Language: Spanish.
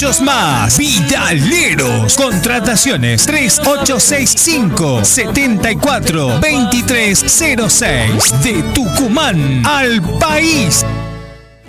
muchos más. Vitaleros. Contrataciones 3865-742306. De Tucumán al país.